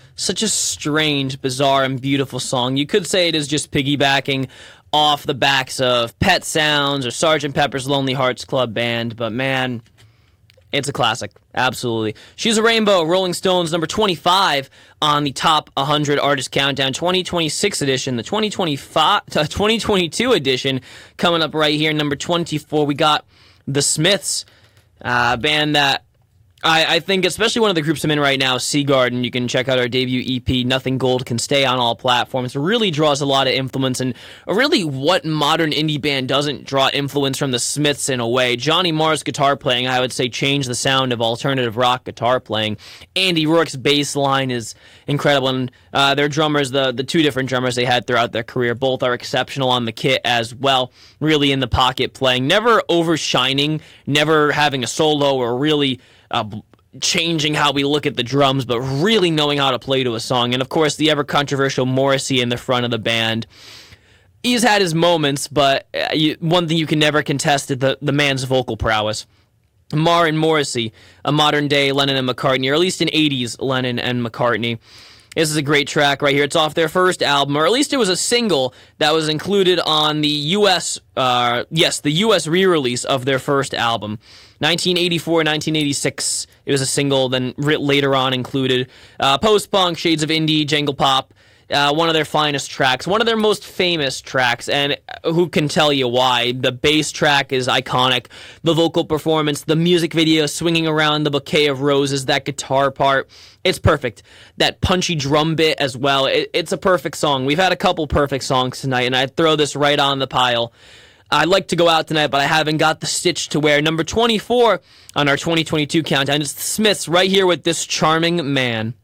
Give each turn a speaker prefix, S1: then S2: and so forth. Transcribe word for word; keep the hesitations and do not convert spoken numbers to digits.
S1: Such a strange, bizarre, and beautiful song. You could say it is just piggybacking off the backs of Pet Sounds or Sergeant Pepper's Lonely Hearts Club Band, but man, it's a classic. Absolutely. She's a Rainbow, Rolling Stones, number twenty-five on the Top one hundred Artist Countdown twenty twenty-six edition. The twenty twenty-five, twenty twenty-two edition coming up right here, number twenty-four. We got The Smiths, a band that I, I think, especially one of the groups I'm in right now, Seagarden. You can check out our debut E P, Nothing Gold Can Stay, on all platforms. It really draws a lot of influence, and really what modern indie band doesn't draw influence from the Smiths in a way. Johnny Marr's guitar playing, I would say, changed the sound of alternative rock guitar playing. Andy Rourke's bass line is incredible, and uh, their drummers, the, the two different drummers they had throughout their career, both are exceptional on the kit as well. Really in the pocket playing, never overshining, never having a solo or really Uh, changing how we look at the drums, but really knowing how to play to a song. And of course, the ever controversial Morrissey in the front of the band. He's had his moments, but uh, you, one thing you can never contest is the, the man's vocal prowess. Marr and Morrissey, a modern day Lennon and McCartney, or at least an eighties Lennon and McCartney. This is a great track right here. It's off their first album, or at least it was a single that was included on the U S, uh, yes, the U S re-release of their first album. nineteen eighty-four, nineteen eighty-six, it was a single, then later on included uh, post-punk, shades of indie, jangle pop, uh, one of their finest tracks, one of their most famous tracks, and who can tell you why? The bass track is iconic, the vocal performance, the music video swinging around the bouquet of roses, that guitar part, it's perfect. That punchy drum bit as well, it, it's a perfect song. We've had a couple perfect songs tonight, and I'd throw this right on the pile. I'd like to go out tonight, but I haven't got the stitch to wear. Number twenty-four on our twenty twenty-two countdown. It's the Smiths right here with This Charming Man.